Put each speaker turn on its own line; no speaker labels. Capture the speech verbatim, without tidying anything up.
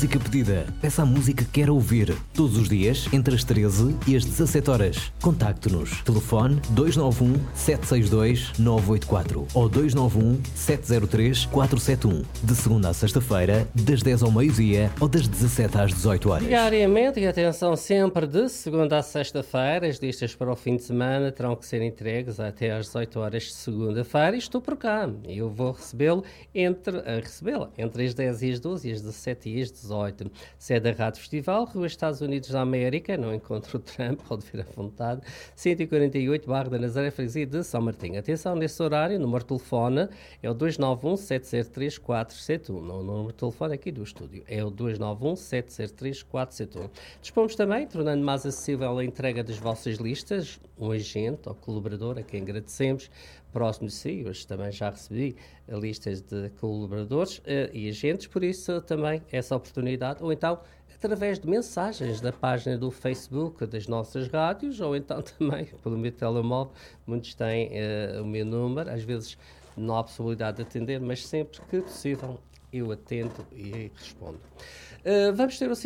música pedida. Peça a música que quer ouvir. Todos os dias, entre as treze e as dezassete horas. Contacte-nos. Telefone dois nove um, sete seis dois, nove oito quatro ou dois nove um, sete zero três, quatro sete um. De segunda à sexta-feira, das dez ao meio-dia ou das dezassete às dezoito horas.
Diariamente, e atenção, sempre de segunda à sexta-feira, as listas para o fim de semana terão que ser entregues até às dezoito horas de segunda-feira e estou por cá. Eu vou recebê-lo entre, a recebê-la entre as dez e as doze e as dezassete e as dezoito. Se é da Rádio Festival, Rua Estados Unidos da América, não encontro o Trump, pode vir à vontade, cento e quarenta e oito, Barra da Nazaré, Freguesia de São Martinho. Atenção, nesse horário, o número de telefone é o dois nove um, sete zero três, quatro sete um. O número de telefone aqui do estúdio é o dois nove um, sete zero três, quatro sete um. Dispomos também, tornando mais acessível a entrega das vossas listas, um agente ou colaborador a quem agradecemos, próximo de si. Hoje também já recebi listas de colaboradores uh, e agentes, por isso também essa oportunidade, ou então através de mensagens da página do Facebook das nossas rádios, ou então também pelo meu telemóvel. Muitos têm uh, o meu número, às vezes não há possibilidade de atender, mas sempre que possível eu atendo e respondo. Uh, vamos ter o